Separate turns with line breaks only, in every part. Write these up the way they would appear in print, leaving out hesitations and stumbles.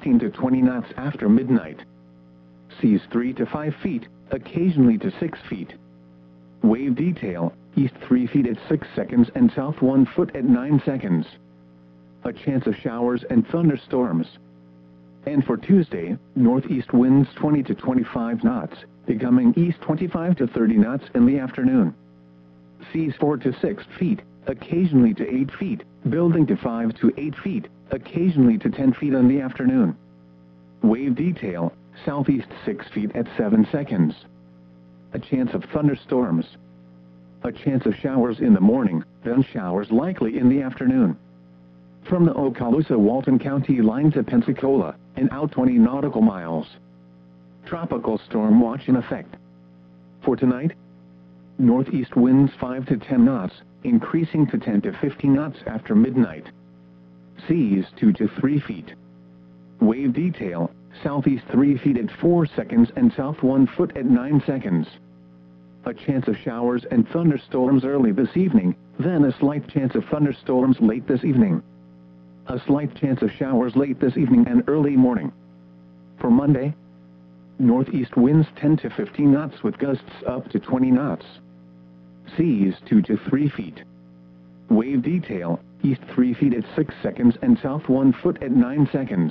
15 to 20 knots after midnight. Seas 3 to 5 feet, occasionally to 6 feet. Wave detail, east 3 feet at 6 seconds and south 1 foot at 9 seconds. A chance of showers and thunderstorms. And for Tuesday, northeast winds 20 to 25 knots, becoming east 25 to 30 knots in the afternoon. Seas 4 to 6 feet, occasionally to 8 feet, building to 5 to 8 feet, occasionally to 10 feet in the afternoon. Wave detail, southeast 6 feet at 7 seconds. A chance of thunderstorms. A chance of showers in the morning, then showers likely in the afternoon. From the Okaloosa-Walton County line to Pensacola, and out 20 nautical miles. Tropical storm watch in effect. For tonight, northeast winds 5 to 10 knots, increasing to 10 to 15 knots after midnight. Seas 2 to 3 feet. Wave detail, southeast 3 feet at 4 seconds and south 1 foot at 9 seconds. A chance of showers and thunderstorms early this evening, then a slight chance of thunderstorms late this evening. A slight chance of showers late this evening and early morning. For Monday, northeast winds 10 to 15 knots with gusts up to 20 knots. Seas 2 to 3 feet. Wave detail, east 3 feet at 6 seconds and south 1 foot at 9 seconds.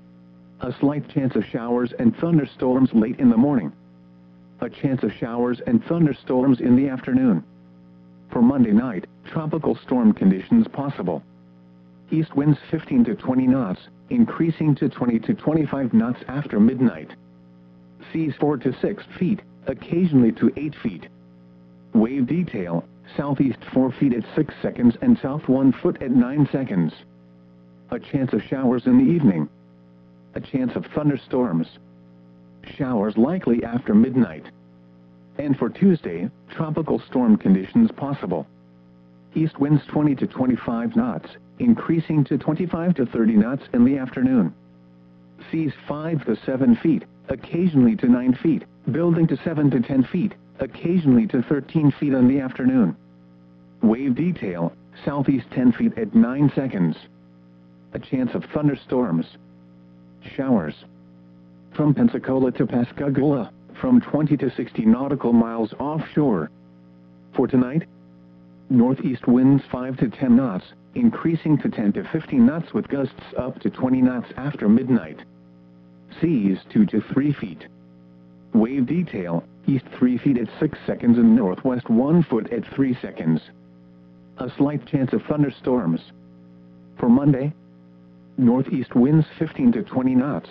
A slight chance of showers and thunderstorms late in the morning. A chance of showers and thunderstorms in the afternoon. For Monday night, tropical storm conditions possible. East winds 15 to 20 knots, increasing to 20 to 25 knots after midnight. Seas 4 to 6 feet, occasionally to 8 feet. Wave detail, southeast 4 feet at 6 seconds and south 1 foot at 9 seconds. A chance of showers in the evening. A chance of thunderstorms. Showers likely after midnight. And for Tuesday, tropical storm conditions possible. East winds 20 to 25 knots, increasing to 25 to 30 knots in the afternoon. Seas 5 to 7 feet, occasionally to 9 feet, building to 7 to 10 feet, occasionally to 13 feet in the afternoon. Wave detail, southeast 10 feet at 9 seconds. A chance of thunderstorms. Showers. From Pensacola to Pascagoula, from 20 to 60 nautical miles offshore. For tonight, northeast winds 5 to 10 knots, increasing to 10 to 15 knots with gusts up to 20 knots after midnight. Seas 2 to 3 feet. Wave detail, east 3 feet at 6 seconds and northwest 1 foot at 3 seconds. A slight chance of thunderstorms. For Monday, northeast winds 15 to 20 knots.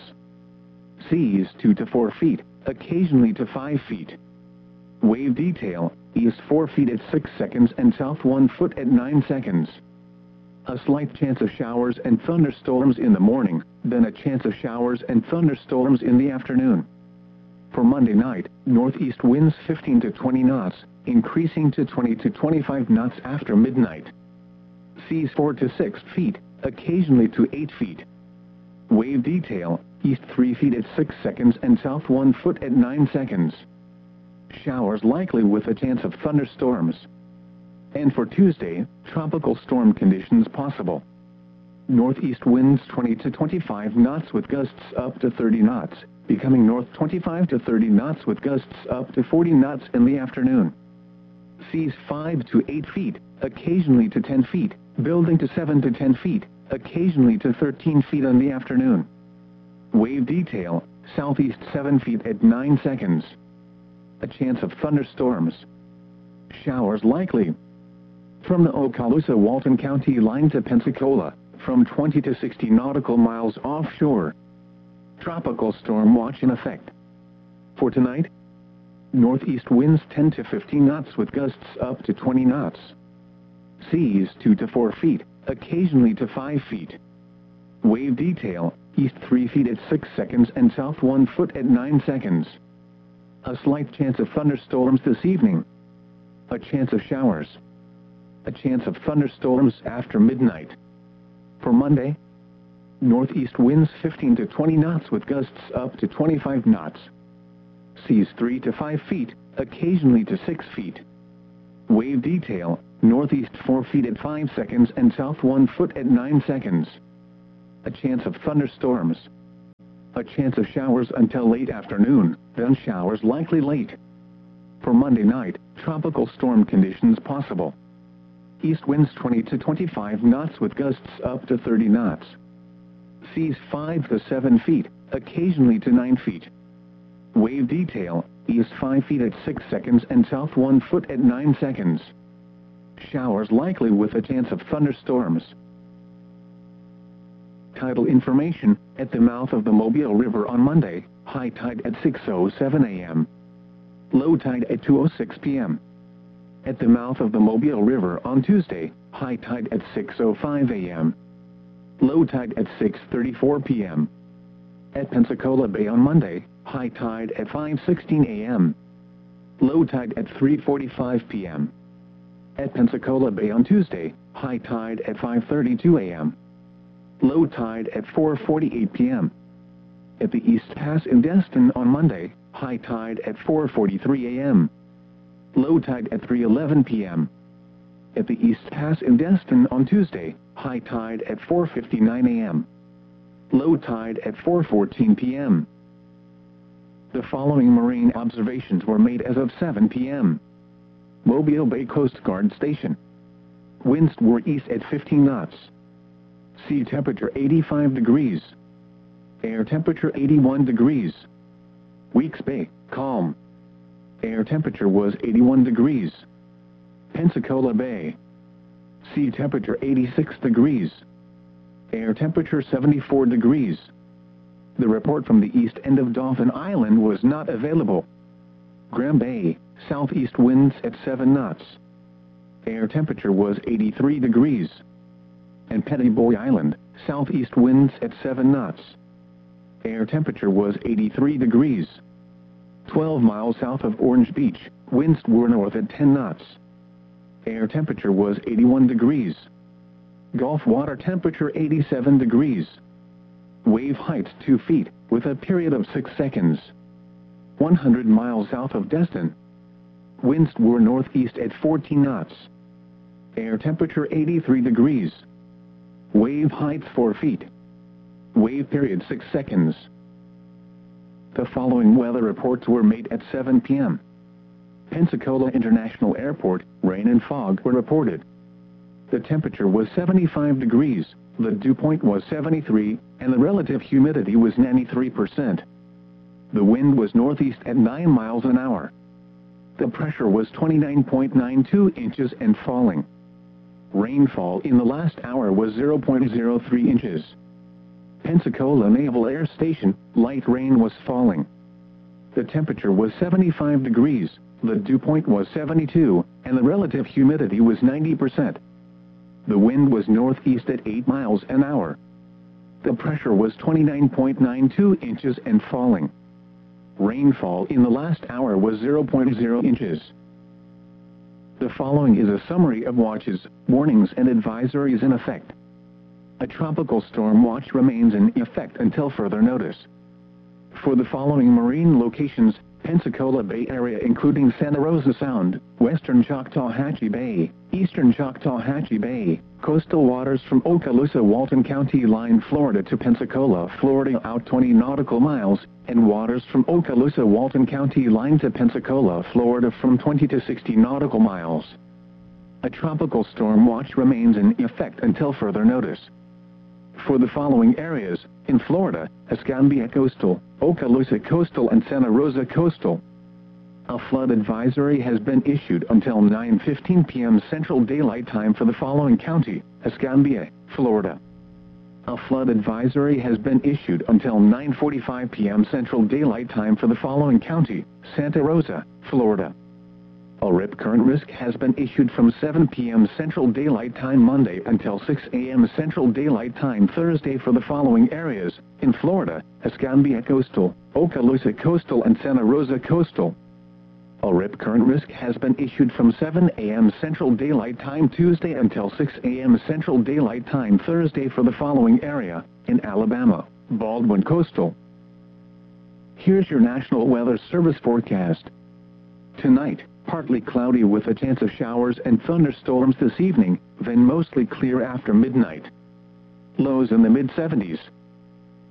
Seas 2 to 4 feet, occasionally to 5 feet. Wave detail, east 4 feet at 6 seconds and south 1 foot at 9 seconds. A slight chance of showers and thunderstorms in the morning, then a chance of showers and thunderstorms in the afternoon. For Monday night, northeast winds 15 to 20 knots, increasing to 20 to 25 knots after midnight. Seas 4 to 6 feet, occasionally to 8 feet. Wave detail, east 3 feet at 6 seconds and south 1 foot at 9 seconds. Showers likely with a chance of thunderstorms. And for Tuesday, tropical storm conditions possible. Northeast winds 20 to 25 knots with gusts up to 30 knots, becoming north 25 to 30 knots with gusts up to 40 knots in the afternoon. Seas 5 to 8 feet, occasionally to 10 feet, building to 7 to 10 feet, occasionally to 13 feet in the afternoon. Wave detail, southeast 7 feet at 9 seconds. A chance of thunderstorms. Showers likely. From the Okaloosa-Walton County line to Pensacola, from 20 to 60 nautical miles offshore. Tropical storm watch in effect. For tonight, northeast winds 10 to 15 knots with gusts up to 20 knots. Seas 2 to 4 feet, occasionally to 5 feet. Wave detail, east 3 feet at 6 seconds and south 1 foot at 9 seconds. A slight chance of thunderstorms this evening. A chance of showers. A chance of thunderstorms after midnight. For Monday, northeast winds 15 to 20 knots with gusts up to 25 knots. Seas 3 to 5 feet, occasionally to 6 feet. Wave detail, northeast 4 feet at 5 seconds and south 1 foot at 9 seconds. A chance of thunderstorms. A chance of showers until late afternoon, then showers likely late. For Monday night, tropical storm conditions possible. East winds 20 to 25 knots with gusts up to 30 knots. Seas 5 to 7 feet, occasionally to 9 feet. Wave detail, east 5 feet at 6 seconds and south 1 foot at 9 seconds. Showers likely with a chance of thunderstorms. Tidal information, at the mouth of the Mobile River on Monday, high tide at 6:07 a.m. Low tide at 2:06 p.m. At the mouth of the Mobile River on Tuesday, high tide at 6:05 a.m. Low tide at 6:34 p.m. At Pensacola Bay on Monday, high tide at 5:16 a.m. Low tide at 3:45 p.m. At Pensacola Bay on Tuesday, high tide at 5:32 a.m. Low tide at 4:48 p.m. At the East Pass in Destin on Monday, high tide at 4:43 a.m. Low tide at 3:11 p.m. At the East Pass in Destin on Tuesday, high tide at 4:59 a.m. Low tide at 4:14 p.m. The following marine observations were made as of 7 p.m. Mobile Bay Coast Guard Station. Winds were east at 15 knots. Sea temperature 85 degrees. Air temperature 81 degrees. Weeks Bay, calm. Air temperature was 81 degrees. Pensacola Bay. Sea temperature 86 degrees. Air temperature 74 degrees. The report from the east end of Dauphin Island was not available. Graham Bay, southeast winds at 7 knots. Air temperature was 83 degrees. And Petty Boy Island, southeast winds at 7 knots. Air temperature was 83 degrees. 12 miles south of Orange Beach, winds were north at 10 knots. Air temperature was 81 degrees. Gulf water temperature 87 degrees. Wave height 2 feet, with a period of 6 seconds. 100 miles south of Destin. Winds were northeast at 14 knots. Air temperature 83 degrees. Wave height 4 feet. Wave period 6 seconds. The following weather reports were made at 7 p.m. Pensacola International Airport, rain and fog were reported. The temperature was 75 degrees, the dew point was 73, and the relative humidity was 93%. The wind was northeast at 9 miles an hour. The pressure was 29.92 inches and falling. Rainfall in the last hour was 0.03 inches. Pensacola Naval Air Station, light rain was falling. The temperature was 75 degrees, the dew point was 72, and the relative humidity was 90%. The wind was northeast at 8 miles an hour. The pressure was 29.92 inches and falling. Rainfall in the last hour was 0.0 inches. The following is a summary of watches, warnings and advisories in effect. A tropical storm watch remains in effect until further notice. For the following marine locations, Pensacola Bay Area including Santa Rosa Sound, Western Choctawhatchee Bay, Eastern Choctawhatchee Bay, coastal waters from Okaloosa Walton County line Florida to Pensacola, Florida out 20 nautical miles, and waters from Okaloosa Walton County line to Pensacola, Florida from 20 to 60 nautical miles. A tropical storm watch remains in effect until further notice. For the following areas, in Florida, Escambia Coastal, Okaloosa Coastal and Santa Rosa Coastal. A flood advisory has been issued until 9:15 p.m. Central Daylight Time for the following county, Escambia, Florida. A flood advisory has been issued until 9:45 p.m. Central Daylight Time for the following county, Santa Rosa, Florida. A rip current risk has been issued from 7 p.m. Central Daylight Time Monday until 6 a.m. Central Daylight Time Thursday for the following areas, in Florida, Escambia Coastal, Okaloosa Coastal and Santa Rosa Coastal. A rip current risk has been issued from 7 a.m. Central Daylight Time Tuesday until 6 a.m. Central Daylight Time Thursday for the following area, in Alabama, Baldwin Coastal. Here's your National Weather Service forecast. Tonight, partly cloudy with a chance of showers and thunderstorms this evening, then mostly clear after midnight. Lows in the mid-70s.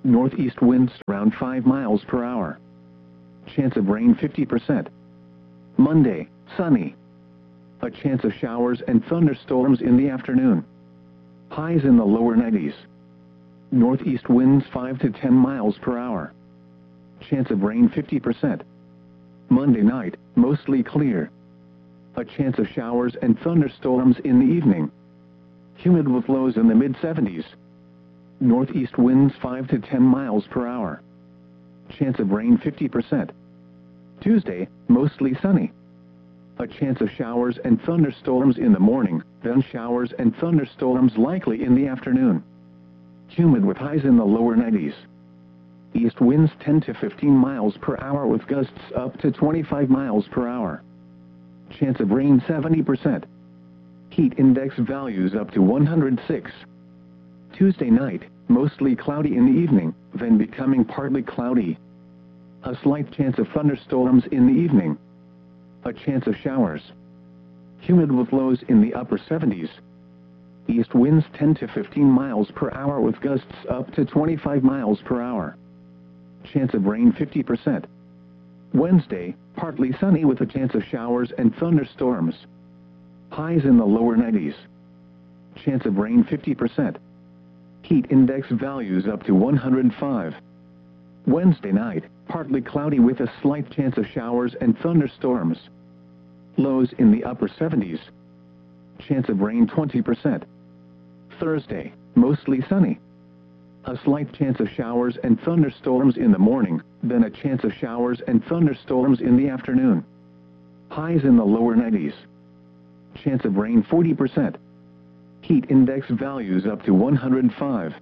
Northeast winds around 5 miles per hour. Chance of rain 50%. Monday, sunny. A chance of showers and thunderstorms in the afternoon. Highs in the lower 90s. Northeast winds 5 to 10 miles per hour. Chance of rain 50%. Monday night, mostly clear. A chance of showers and thunderstorms in the evening. Humid with lows in the mid-70s. Northeast winds 5 to 10 miles per hour. Chance of rain 50%. Tuesday, mostly sunny. A chance of showers and thunderstorms in the morning, then showers and thunderstorms likely in the afternoon. Humid with highs in the lower 90s. East winds 10 to 15 miles per hour with gusts up to 25 miles per hour. Chance of rain 70%. Heat index values up to 106. Tuesday night, mostly cloudy in the evening, then becoming partly cloudy. A slight chance of thunderstorms in the evening. A chance of showers. Humid with lows in the upper 70s. East winds 10 to 15 miles per hour with gusts up to 25 miles per hour. Chance of rain 50%. Wednesday, partly sunny with a chance of showers and thunderstorms. Highs in the lower 90s. Chance of rain 50%. Heat index values up to 105. Wednesday night, partly cloudy with a slight chance of showers and thunderstorms. Lows in the upper 70s. Chance of rain 20%. Thursday, mostly sunny. A slight chance of showers and thunderstorms in the morning, then a chance of showers and thunderstorms in the afternoon. Highs in the lower 90s. Chance of rain 40%. Heat index values up to 105.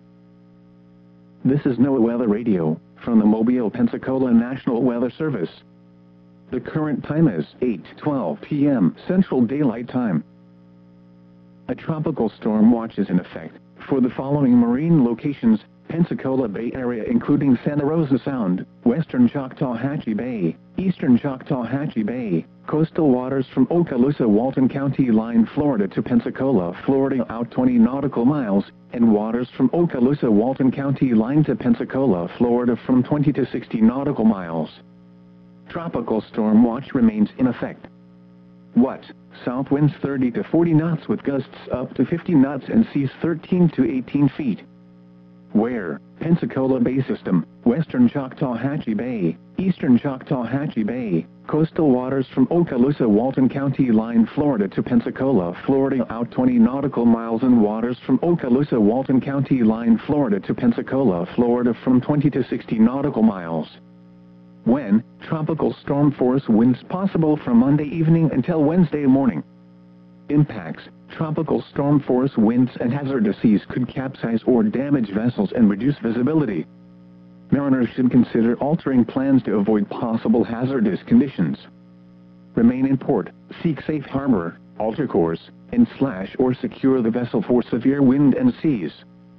This is NOAA Weather Radio, from the Mobile, Pensacola National Weather Service. The current time is 8:12 p.m. Central Daylight Time. A tropical storm watch is in effect for the following marine locations: Pensacola Bay Area including Santa Rosa Sound, western Choctawhatchee Bay, eastern Choctawhatchee Bay, coastal waters from Okaloosa Walton County line Florida to Pensacola, Florida out 20 nautical miles, and waters from Okaloosa Walton County line to Pensacola, Florida from 20 to 60 nautical miles. Tropical storm watch remains in effect. What? South winds 30 to 40 knots with gusts up to 50 knots and seas 13 to 18 feet. Where? Pensacola Bay System, western Choctawhatchee Bay, eastern Choctawhatchee Bay, coastal waters from Okaloosa Walton County line Florida to Pensacola, Florida out 20 nautical miles, and waters from Okaloosa Walton County line Florida to Pensacola, Florida from 20 to 60 nautical miles. When? Tropical storm force winds possible from Monday evening until Wednesday morning. Impacts: tropical storm force winds and hazardous seas could capsize or damage vessels and reduce visibility. Mariners should consider altering plans to avoid possible hazardous conditions. Remain in port, seek safe harbor, alter course, and slash or secure the vessel for severe wind and seas.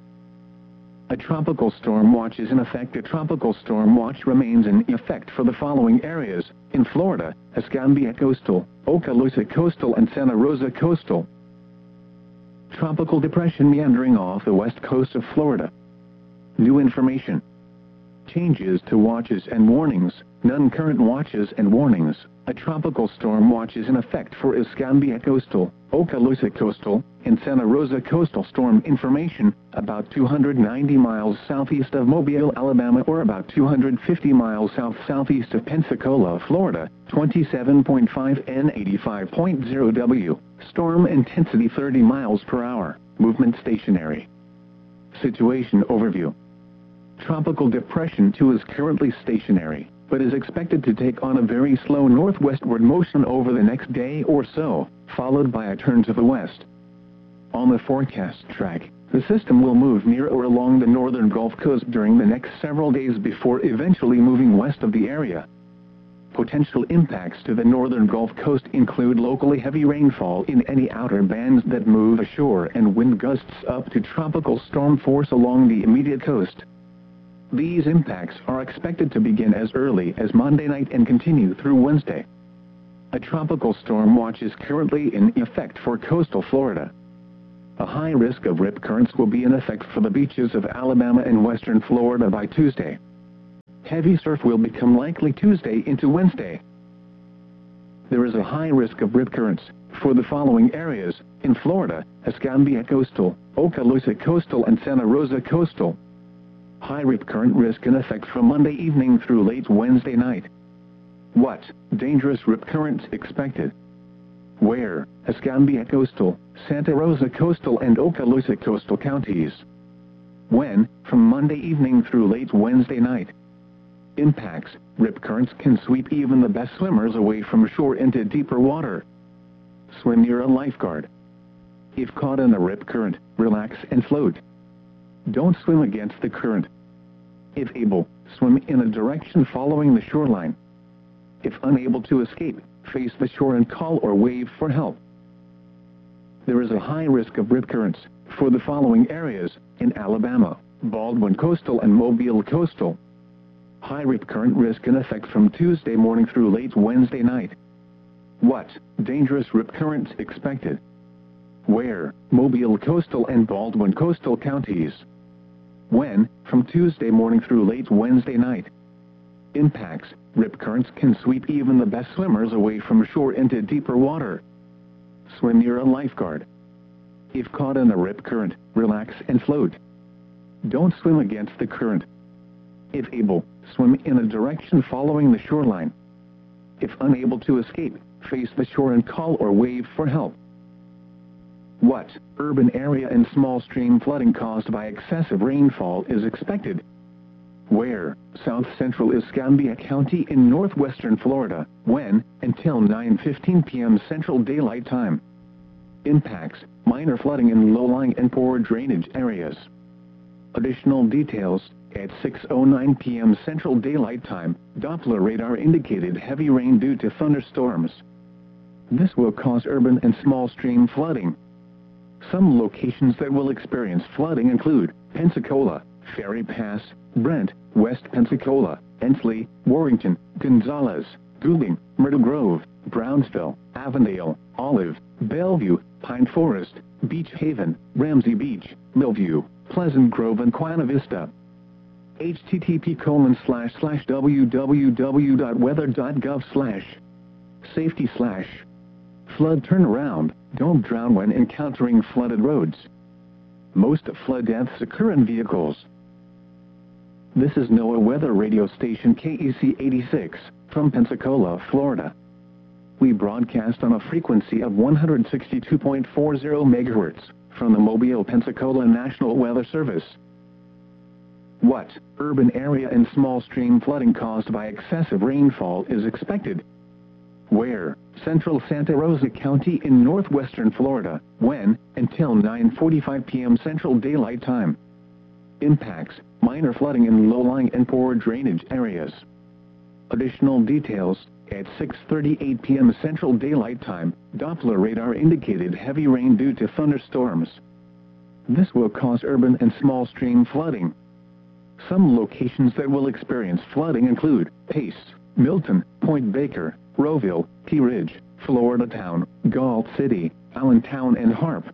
A tropical storm watch is in effect. A tropical storm watch remains in effect for the following areas: in Florida, Escambia Coastal, Okaloosa Coastal, and Santa Rosa Coastal. Tropical depression meandering off the west coast of Florida. New information. Changes to watches and warnings. None current watches and warnings. A tropical storm watch is in effect for Escambia Coastal, Okaloosa Coastal, and Santa Rosa Coastal. Storm information: about 290 miles southeast of Mobile, Alabama, or about 250 miles south-southeast of Pensacola, Florida, 27.5 N 85.0 W. Storm intensity 30 miles per hour. Movement stationary. Situation overview. Tropical Depression 2 is currently stationary, but is expected to take on a very slow northwestward motion over the next day or so, followed by a turn to the west. On the forecast track, the system will move near or along the northern Gulf Coast during the next several days before eventually moving west of the area. Potential impacts to the northern Gulf Coast include locally heavy rainfall in any outer bands that move ashore and wind gusts up to tropical storm force along the immediate coast. These impacts are expected to begin as early as Monday night and continue through Wednesday. A tropical storm watch is currently in effect for coastal Florida. A high risk of rip currents will be in effect for the beaches of Alabama and western Florida by Tuesday. Heavy surf will become likely Tuesday into Wednesday. There is a high risk of rip currents for the following areas in Florida: Escambia Coastal, Okaloosa Coastal and Santa Rosa Coastal. High rip current risk in effect from Monday evening through late Wednesday night. What? Dangerous rip currents expected. Where? Escambia Coastal, Santa Rosa Coastal and Okaloosa Coastal counties. When? From Monday evening through late Wednesday night. Impacts: rip currents can sweep even the best swimmers away from shore into deeper water. Swim near a lifeguard. If caught in a rip current, relax and float. Don't swim against the current. If able, swim in a direction following the shoreline. If unable to escape, face the shore and call or wave for help. There is a high risk of rip currents for the following areas in Alabama: Baldwin Coastal and Mobile Coastal. High rip current risk in effect from Tuesday morning through late Wednesday night. What? Dangerous rip currents expected. Where? Mobile Coastal and Baldwin Coastal counties. When? From Tuesday morning through late Wednesday night. Impacts: rip currents can sweep even the best swimmers away from shore into deeper water. Swim near a lifeguard. If caught in a rip current, relax and float. Don't swim against the current. If able, swim in a direction following the shoreline. If unable to escape, face the shore and call or wave for help. What? Urban area and small stream flooding caused by excessive rainfall is expected. Where? South Central Escambia County in northwestern Florida. When? Until 9:15 p.m. Central Daylight Time. Impacts: minor flooding in low-lying and poor drainage areas. Additional details: at 6:09 p.m. Central Daylight Time, Doppler radar indicated heavy rain due to thunderstorms. This will cause urban and small stream flooding. Some locations that will experience flooding include Pensacola, Ferry Pass, Brent, West Pensacola, Ensley, Warrington, Gonzales, Goulding, Myrtle Grove, Brownsville, Avondale, Olive, Bellevue, Pine Forest, Beach Haven, Ramsey Beach, Millview, Pleasant Grove and Quina Vista. http://www.weather.gov/safety/ flood turnaround. Don't drown when encountering flooded roads. Most flood deaths occur in vehicles. This is NOAA Weather Radio Station KEC 86, from Pensacola, Florida. We broadcast on a frequency of 162.40 MHz, from the Mobile, Pensacola National Weather Service. What? Urban area and small stream flooding caused by excessive rainfall is expected. Where? Central Santa Rosa County in northwestern Florida. When? Until 9:45 p.m. Central Daylight Time. Impacts: minor flooding in low-lying and poor drainage areas. Additional details: at 6:38 p.m. Central Daylight Time, Doppler radar indicated heavy rain due to thunderstorms. This will cause urban and small stream flooding. Some locations that will experience flooding include Pace, Milton, Point Baker, Rowville, Key Ridge, Florida Town, Galt City, Allentown and Harp.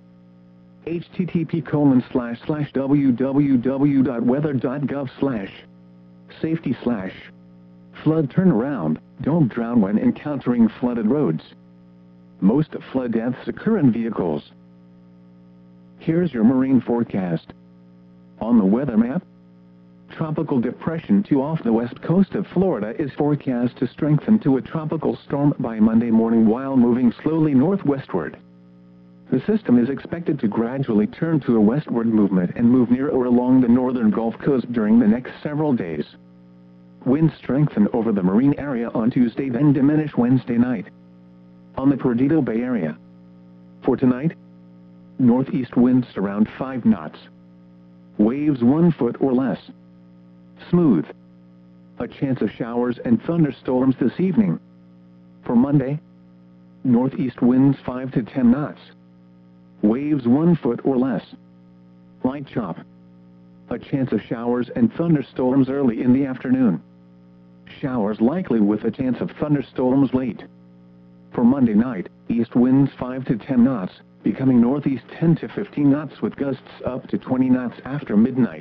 http://www.weather.gov/safety/ flood turnaround. Don't drown when encountering flooded roads. Most flood deaths occur in vehicles. Here's your marine forecast. On the weather map, Tropical Depression 2 off the west coast of Florida is forecast to strengthen to a tropical storm by Monday morning while moving slowly northwestward. The system is expected to gradually turn to a westward movement and move near or along the northern Gulf Coast during the next several days. Winds strengthen over the marine area on Tuesday, then diminish Wednesday night. On the Perdido Bay area, for tonight, northeast winds around 5 knots. Waves 1 foot or less. Smooth. A chance of showers and thunderstorms this evening. For Monday, northeast winds 5 to 10 knots. Waves 1 foot or less. Light chop. A chance of showers and thunderstorms early in the afternoon. Showers likely with a chance of thunderstorms late. For Monday night, east winds 5 to 10 knots, becoming northeast 10 to 15 knots with gusts up to 20 knots after midnight.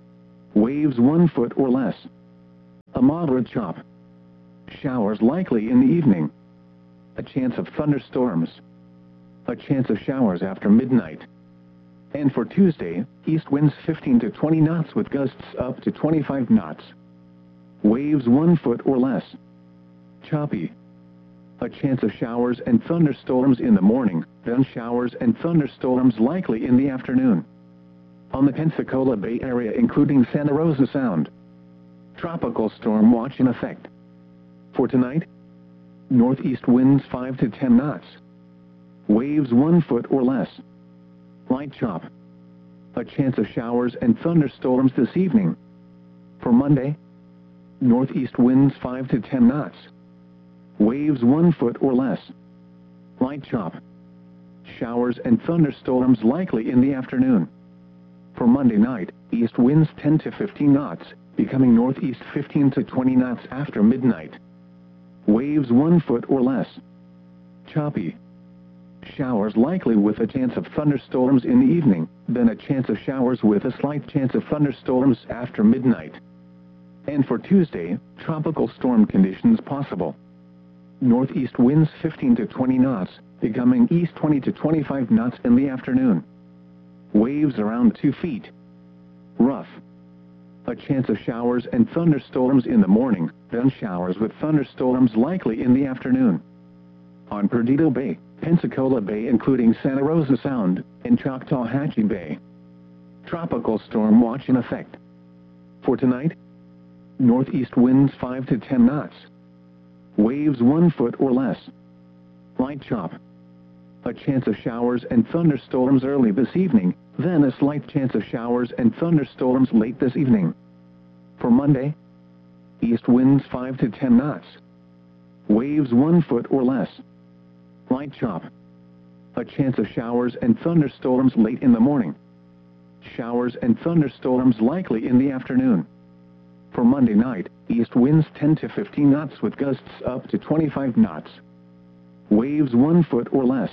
Waves 1 foot or less. A moderate chop. Showers likely in the evening. A chance of thunderstorms. A chance of showers after midnight. And for Tuesday, east winds 15 to 20 knots with gusts up to 25 knots. Waves 1 foot or less. Choppy. A chance of showers and thunderstorms in the morning, then showers and thunderstorms likely in the afternoon. On the Pensacola Bay Area including Santa Rosa Sound. Tropical storm watch in effect. For tonight, northeast winds 5 to 10 knots. Waves 1 foot or less. Light chop. A chance of showers and thunderstorms this evening. For Monday, northeast winds 5 to 10 knots. Waves 1 foot or less. Light chop. Showers and thunderstorms likely in the afternoon. For Monday night, east winds 10 to 15 knots, becoming northeast 15 to 20 knots after midnight. Waves 1 foot or less. Choppy. Showers likely with a chance of thunderstorms in the evening, then a chance of showers with a slight chance of thunderstorms after midnight. And for Tuesday, tropical storm conditions possible. Northeast winds 15 to 20 knots, becoming east 20 to 25 knots in the afternoon. Waves around 2 feet. Rough. A chance of showers and thunderstorms in the morning, then showers with thunderstorms likely in the afternoon. On Perdido Bay, Pensacola Bay including Santa Rosa Sound, and Choctawhatchee Bay. Tropical storm watch in effect. For tonight, northeast winds 5 to 10 knots. Waves 1 foot or less. Light chop. A chance of showers and thunderstorms early this evening, then a slight chance of showers and thunderstorms late this evening. For Monday, east winds 5 to 10 knots. Waves 1 foot or less. Light chop. A chance of showers and thunderstorms late in the morning. Showers and thunderstorms likely in the afternoon. For Monday night, east winds 10 to 15 knots with gusts up to 25 knots. Waves 1 foot or less.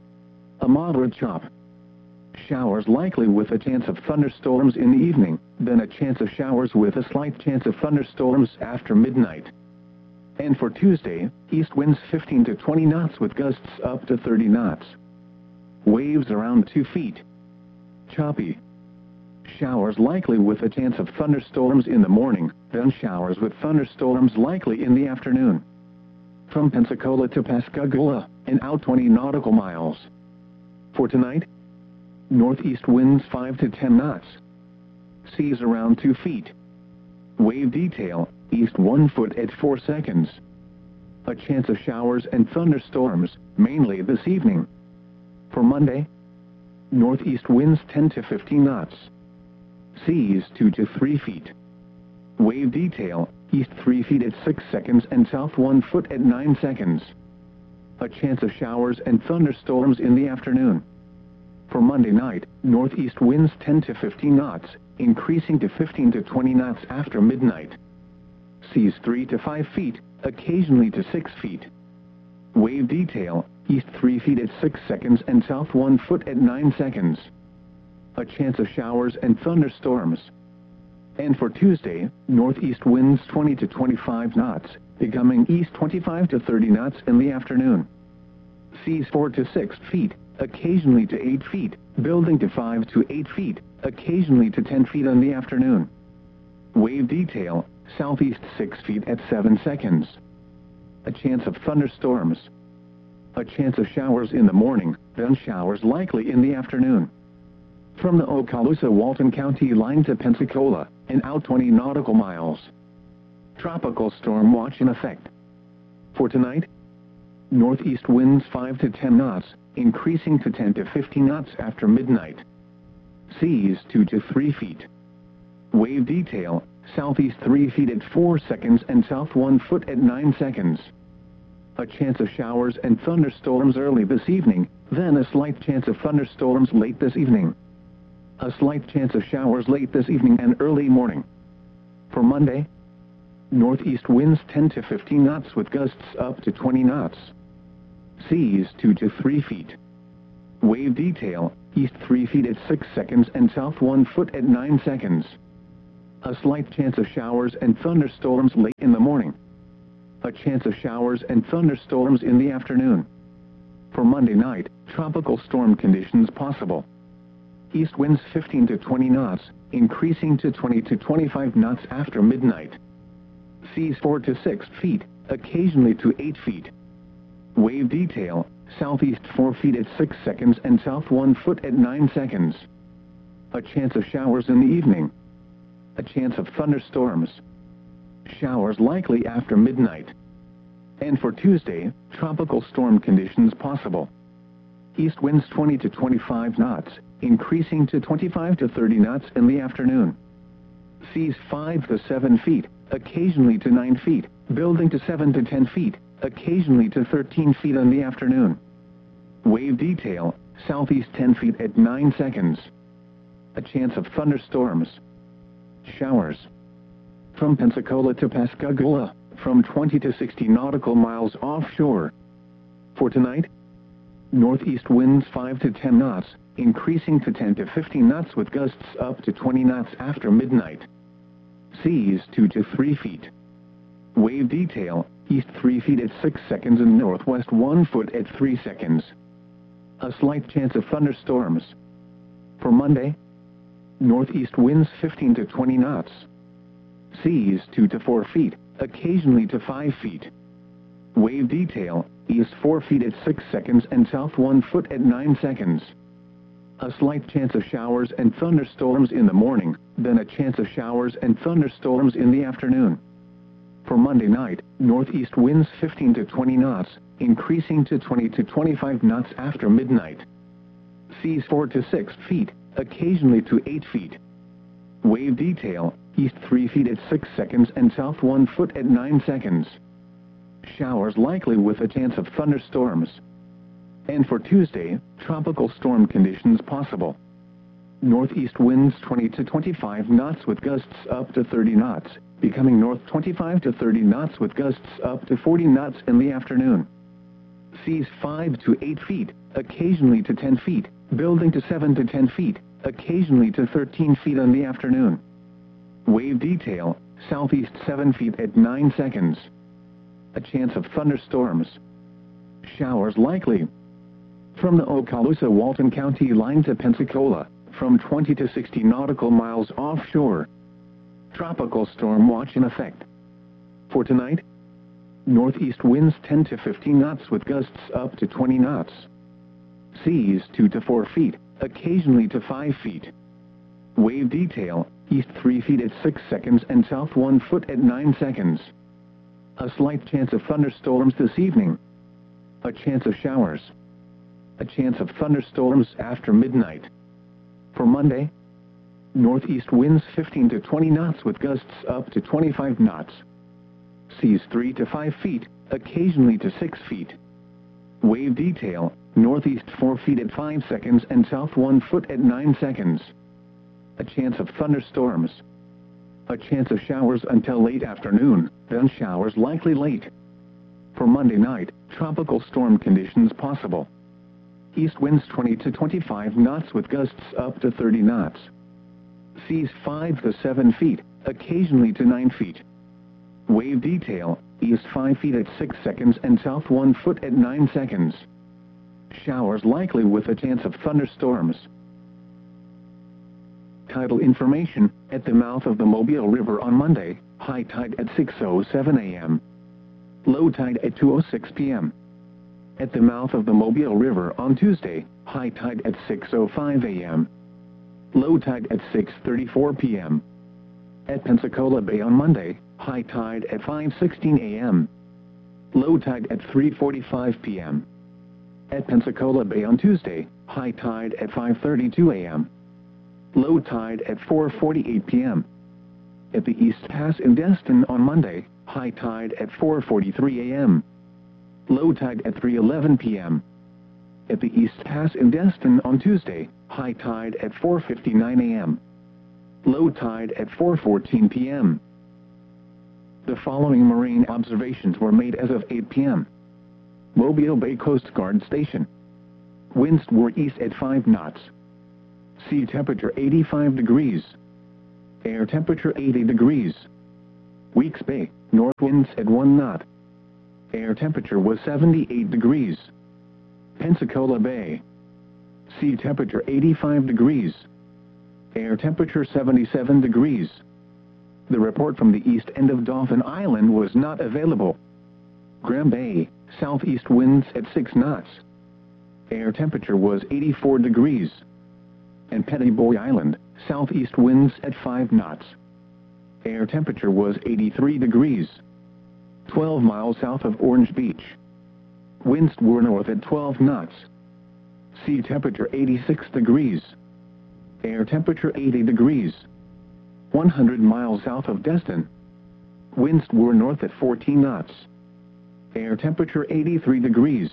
A moderate chop. Showers likely with a chance of thunderstorms in the evening, then a chance of showers with a slight chance of thunderstorms after midnight. And for Tuesday, east winds 15 to 20 knots with gusts up to 30 knots. Waves around 2 feet. Choppy. Showers likely with a chance of thunderstorms in the morning, then showers with thunderstorms likely in the afternoon. From Pensacola to Pascagoula, and out 20 nautical miles. For tonight, northeast winds 5 to 10 knots. Seas around 2 feet. Wave detail, east 1 foot at 4 seconds. A chance of showers and thunderstorms, mainly this evening. For Monday, northeast winds 10 to 15 knots. Seas 2 to 3 feet. Wave detail, east 3 feet at 6 seconds and south 1 foot at 9 seconds. A chance of showers and thunderstorms in the afternoon. For Monday night, northeast winds 10 to 15 knots, increasing to 15 to 20 knots after midnight. Seas 3 to 5 feet, occasionally to 6 feet. Wave detail, east 3 feet at 6 seconds and south 1 foot at 9 seconds. A chance of showers and thunderstorms. And for Tuesday, northeast winds 20 to 25 knots, becoming east 25 to 30 knots in the afternoon. Seas 4 to 6 feet, occasionally to 8 feet, building to 5 to 8 feet, occasionally to 10 feet in the afternoon. Wave detail, southeast 6 feet at 7 seconds. A chance of thunderstorms. A chance of showers in the morning, then showers likely in the afternoon. From the Okaloosa-Walton County line to Pensacola, and out 20 nautical miles. Tropical storm watch in effect. For tonight, northeast winds 5 to 10 knots, increasing to 10 to 15 knots after midnight. Seas 2 to 3 feet. Wave detail, southeast 3 feet at 4 seconds and south 1 foot at 9 seconds. A chance of showers and thunderstorms early this evening, then a slight chance of thunderstorms late this evening. A slight chance of showers late this evening and early morning. For Monday, northeast winds 10 to 15 knots with gusts up to 20 knots. Seas 2 to 3 feet. Wave detail, east 3 feet at 6 seconds and south 1 foot at 9 seconds. A slight chance of showers and thunderstorms late in the morning. A chance of showers and thunderstorms in the afternoon. For Monday night, tropical storm conditions possible. East winds 15 to 20 knots, increasing to 20 to 25 knots after midnight. Seas 4 to 6 feet, occasionally to 8 feet. Wave detail, southeast 4 feet at 6 seconds and south 1 foot at 9 seconds. A chance of showers in the evening. A chance of thunderstorms. Showers likely after midnight. And for Tuesday, tropical storm conditions possible. East winds 20 to 25 knots, increasing to 25 to 30 knots in the afternoon. Seas 5 to 7 feet, occasionally to 9 feet, building to 7 to 10 feet, occasionally to 13 feet in the afternoon. Wave detail, southeast 10 feet at 9 seconds. A chance of thunderstorms. Showers. From Pensacola to Pascagoula, from 20 to 60 nautical miles offshore. For tonight, northeast winds 5 to 10 knots, increasing to 10 to 15 knots with gusts up to 20 knots after midnight. Seas 2 to 3 feet. Wave detail, east 3 feet at 6 seconds and northwest 1 foot at 3 seconds. A slight chance of thunderstorms. For Monday, northeast winds 15 to 20 knots. Seas 2 to 4 feet, occasionally to 5 feet. Wave detail, east 4 feet at 6 seconds and south 1 foot at 9 seconds. A slight chance of showers and thunderstorms in the morning, then a chance of showers and thunderstorms in the afternoon. For Monday night, northeast winds 15 to 20 knots, increasing to 20 to 25 knots after midnight. Seas 4 to 6 feet, occasionally to 8 feet. Wave detail, east 3 feet at 6 seconds and south 1 foot at 9 seconds. Showers likely with a chance of thunderstorms. And for Tuesday, tropical storm conditions possible. Northeast winds 20 to 25 knots with gusts up to 30 knots, becoming north 25 to 30 knots with gusts up to 40 knots in the afternoon. Seas 5 to 8 feet, occasionally to 10 feet, building to 7 to 10 feet, occasionally to 13 feet in the afternoon. Wave detail, southeast 7 feet at 9 seconds. A chance of thunderstorms. Showers likely. From the Okaloosa-Walton County line to Pensacola, from 20 to 60 nautical miles offshore. Tropical storm watch in effect. For tonight, northeast winds 10 to 15 knots with gusts up to 20 knots. Seas 2 to 4 feet, occasionally to 5 feet. Wave detail, east 3 feet at 6 seconds and south 1 foot at 9 seconds. A slight chance of thunderstorms this evening. A chance of showers. A chance of thunderstorms after midnight. For Monday, northeast winds 15 to 20 knots with gusts up to 25 knots. Seas 3 to 5 feet, occasionally to 6 feet. Wave detail, northeast 4 feet at 5 seconds and south 1 foot at 9 seconds. A chance of thunderstorms. A chance of showers until late afternoon, then showers likely late. For Monday night, tropical storm conditions possible. East winds 20 to 25 knots with gusts up to 30 knots. Seas 5 to 7 feet, occasionally to 9 feet. Wave detail, east 5 feet at 6 seconds and south 1 foot at 9 seconds. Showers likely with a chance of thunderstorms. Tidal information, at the mouth of the Mobile River on Monday, high tide at 6:07 a.m. Low tide at 2:06 p.m. At the mouth of the Mobile River on Tuesday, high tide at 6:05 a.m. Low tide at 6:34 p.m. At Pensacola Bay on Monday, high tide at 5:16 a.m. Low tide at 3:45 p.m. At Pensacola Bay on Tuesday, high tide at 5:32 a.m. Low tide at 4:48 p.m. At the East Pass in Destin on Monday, high tide at 4:43 a.m. Low tide at 3:11 p.m. At the East Pass in Destin on Tuesday, high tide at 4:59 a.m. Low tide at 4:14 p.m. The following marine observations were made as of 8 p.m. Mobile Bay Coast Guard Station. Winds were east at 5 knots. Sea temperature 85 degrees. Air temperature 80 degrees. Weeks Bay, north winds at 1 knot. Air temperature was 78 degrees. Pensacola Bay. Sea temperature 85 degrees. Air temperature 77 degrees. The report from the east end of Dauphin Island was not available. Graham Bay, southeast winds at 6 knots. Air temperature was 84 degrees. And Pettiboy Island, southeast winds at 5 knots. Air temperature was 83 degrees. 12 miles south of Orange Beach. Winds were north at 12 knots. Sea temperature 86 degrees. Air temperature 80 degrees. 100 miles south of Destin. Winds were north at 14 knots. Air temperature 83 degrees.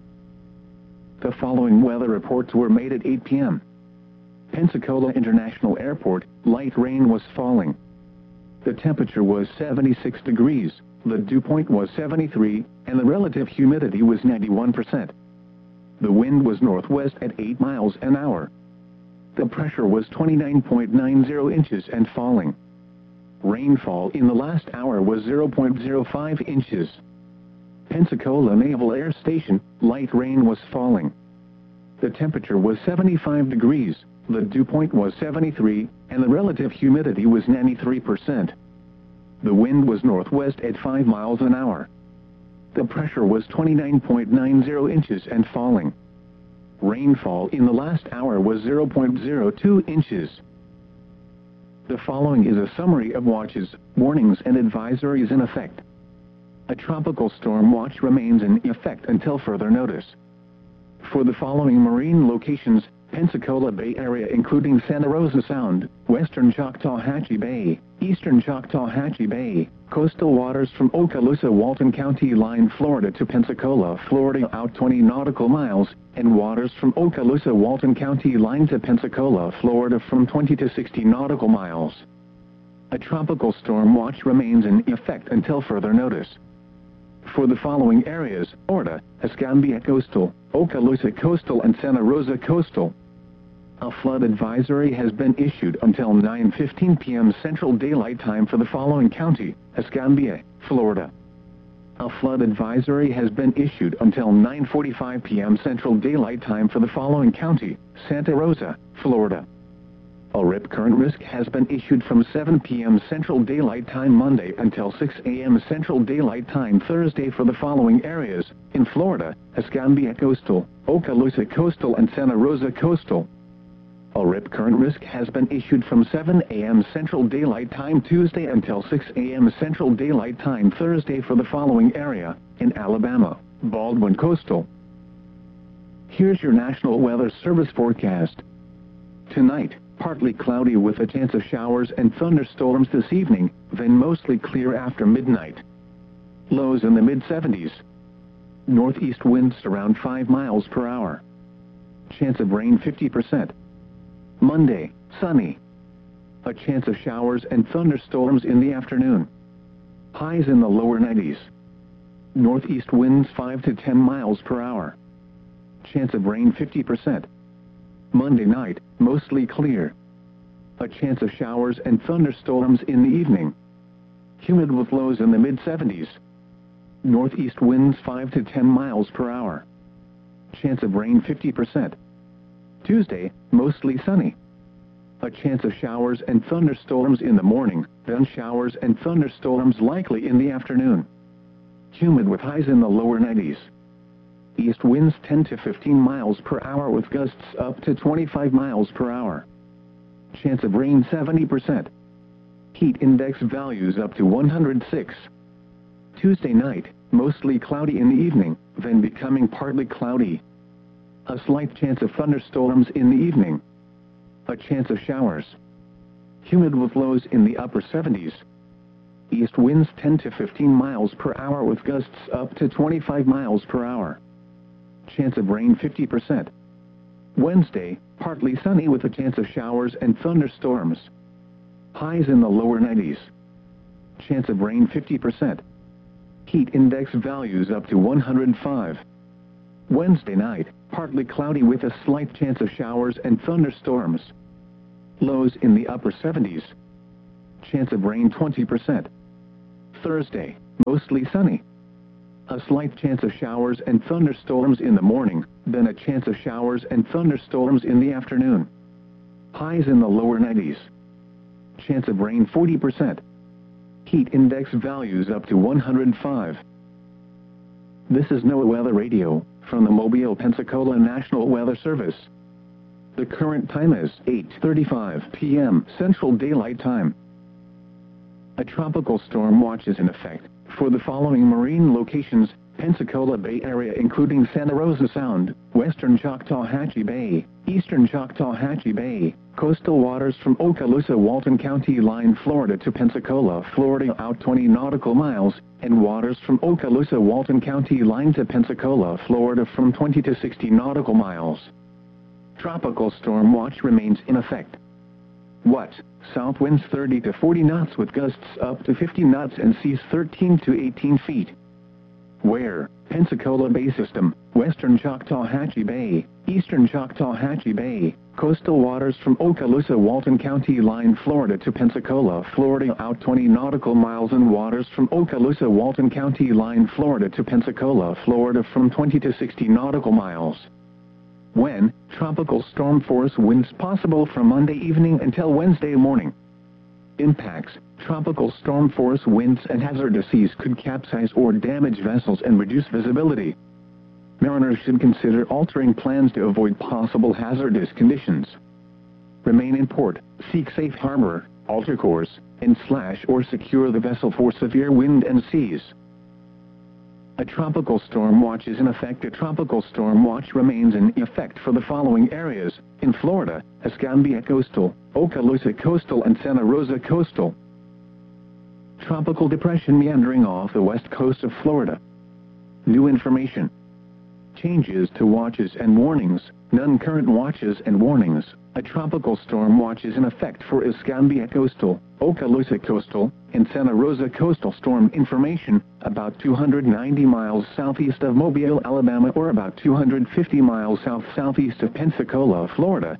The following weather reports were made at 8 p.m. Pensacola International Airport, light rain was falling. The temperature was 76 degrees, the dew point was 73, and the relative humidity was 91%. The wind was northwest at 8 miles an hour. The pressure was 29.90 inches and falling. Rainfall in the last hour was 0.05 inches. Pensacola Naval Air Station, light rain was falling. The temperature was 75 degrees, the dew point was 73, and the relative humidity was 93%. The wind was northwest at 5 miles an hour. The pressure was 29.90 inches and falling. Rainfall in the last hour was 0.02 inches. The following is a summary of watches, warnings and advisories in effect. A tropical storm watch remains in effect until further notice. For the following marine locations, Pensacola Bay Area including Santa Rosa Sound, Western Choctawhatchee Bay, Eastern Choctawhatchee Bay, coastal waters from Okaloosa Walton County line Florida to Pensacola, Florida out 20 nautical miles, and waters from Okaloosa Walton County line to Pensacola, Florida from 20 to 60 nautical miles. A tropical storm watch remains in effect until further notice. For the following areas, Florida, Escambia Coastal, Okaloosa Coastal and Santa Rosa Coastal. A flood advisory has been issued until 9:15 p.m. Central Daylight Time for the following county, Escambia, Florida. A flood advisory has been issued until 9:45 p.m. Central Daylight Time for the following county, Santa Rosa, Florida. A rip current risk has been issued from 7 p.m. Central Daylight Time Monday until 6 a.m. Central Daylight Time Thursday for the following areas, in Florida, Escambia Coastal, Okaloosa Coastal and Santa Rosa Coastal. A rip current risk has been issued from 7 a.m. Central Daylight Time Tuesday until 6 a.m. Central Daylight Time Thursday for the following area, in Alabama, Baldwin Coastal. Here's your National Weather Service forecast. Tonight, partly cloudy with a chance of showers and thunderstorms this evening, then mostly clear after midnight. Lows in the mid-70s. Northeast winds around 5 miles per hour. Chance of rain 50%. Monday, sunny. A chance of showers and thunderstorms in the afternoon. Highs in the lower 90s. Northeast winds 5 to 10 miles per hour. Chance of rain 50%. Monday night, mostly clear. A chance of showers and thunderstorms in the evening. Humid with lows in the mid-70s. Northeast winds 5 to 10 miles per hour. Chance of rain 50%. Tuesday, mostly sunny. A chance of showers and thunderstorms in the morning, then showers and thunderstorms likely in the afternoon. Humid with highs in the lower 90s. East winds 10 to 15 miles per hour with gusts up to 25 miles per hour. Chance of rain 70%. Heat index values up to 106. Tuesday night, mostly cloudy in the evening, then becoming partly cloudy. A slight chance of thunderstorms in the evening. A chance of showers. Humid with lows in the upper 70s. East winds 10 to 15 miles per hour with gusts up to 25 miles per hour. Chance of rain 50%. Wednesday, partly sunny with a chance of showers and thunderstorms. Highs in the lower 90s. Chance of rain 50%. Heat index values up to 105. Wednesday night, partly cloudy with a slight chance of showers and thunderstorms. Lows in the upper 70s. Chance of rain 20%. Thursday, mostly sunny. A slight chance of showers and thunderstorms in the morning, then a chance of showers and thunderstorms in the afternoon. Highs in the lower 90s. Chance of rain 40%. Heat index values up to 105. This is NOAA Weather Radio, from the Mobile, Pensacola National Weather Service. The current time is 8:35 p.m. Central Daylight Time. A tropical storm watch is in effect for the following marine locations: Pensacola Bay Area including Santa Rosa Sound, western Choctawhatchee Bay, eastern Choctawhatchee Bay, coastal waters from Okaloosa Walton County line Florida to Pensacola, Florida out 20 nautical miles, and waters from Okaloosa Walton County line to Pensacola, Florida from 20 to 60 nautical miles. Tropical storm watch remains in effect. What? South winds 30 to 40 knots with gusts up to 50 knots and seas 13 to 18 feet. Where? Pensacola Bay System, western Choctawhatchee Bay, eastern Choctawhatchee Bay, coastal waters from Okaloosa Walton County line Florida to Pensacola, Florida out 20 nautical miles, and waters from Okaloosa Walton County line Florida to Pensacola, Florida from 20 to 60 nautical miles. When? Tropical storm force winds possible from Monday evening until Wednesday morning. Impacts: tropical storm force winds and hazardous seas could capsize or damage vessels and reduce visibility. Mariners should consider altering plans to avoid possible hazardous conditions. Remain in port, seek safe harbor, alter course, and slash or secure the vessel for severe wind and seas. A tropical storm watch is in effect. A tropical storm watch remains in effect for the following areas: in Florida, Escambia Coastal, Okaloosa Coastal and Santa Rosa Coastal. Tropical depression meandering off the west coast of Florida. New information. Changes to watches and warnings. None current watches and warnings. A tropical storm watch is in effect for Escambia Coastal, Okaloosa Coastal, and Santa Rosa Coastal. Storm information: about 290 miles southeast of Mobile, Alabama, or about 250 miles south-southeast of Pensacola, Florida,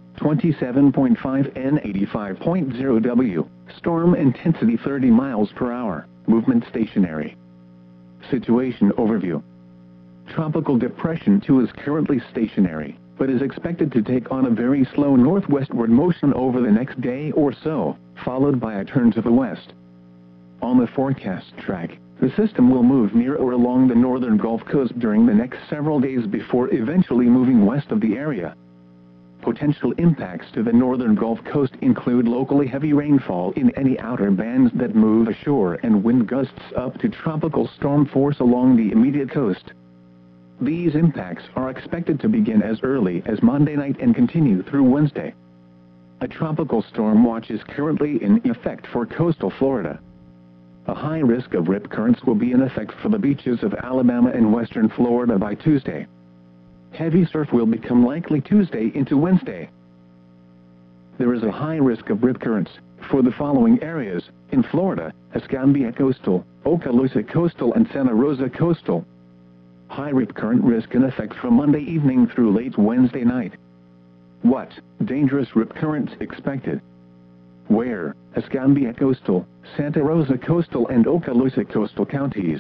27.5 N 85.0 W. Storm intensity 30 miles per hour. Movement stationary. Situation overview. Tropical Depression 2 is currently stationary, but is expected to take on a very slow northwestward motion over the next day or so, followed by a turn to the west. On the forecast track, the system will move near or along the northern Gulf Coast during the next several days before eventually moving west of the area. Potential impacts to the northern Gulf Coast include locally heavy rainfall in any outer bands that move ashore and wind gusts up to tropical storm force along the immediate coast. These impacts are expected to begin as early as Monday night and continue through Wednesday. A tropical storm watch is currently in effect for coastal Florida. A high risk of rip currents will be in effect for the beaches of Alabama and western Florida by Tuesday. Heavy surf will become likely Tuesday into Wednesday. There is a high risk of rip currents for the following areas: in Florida, Escambia Coastal, Okaloosa Coastal and Santa Rosa Coastal. High rip current risk in effect from Monday evening through late Wednesday night. What? Dangerous rip currents expected. Where? Escambia Coastal, Santa Rosa Coastal and Okaloosa Coastal counties.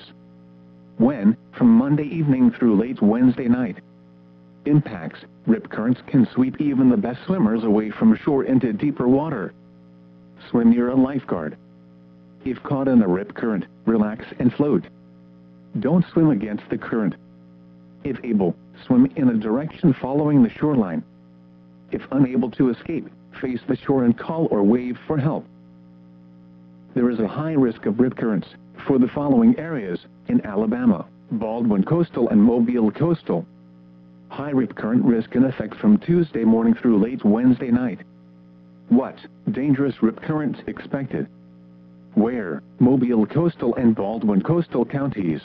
When? From Monday evening through late Wednesday night. Impacts: rip currents can sweep even the best swimmers away from shore into deeper water. Swim near a lifeguard. If caught in a rip current, relax and float. Don't swim against the current. If able, swim in a direction following the shoreline. If unable to escape, face the shore and call or wave for help. There is a high risk of rip currents for the following areas: in Alabama, Baldwin Coastal and Mobile Coastal. High rip current risk in effect from Tuesday morning through late Wednesday night. What? Dangerous rip currents expected. Where? Mobile Coastal and Baldwin Coastal counties.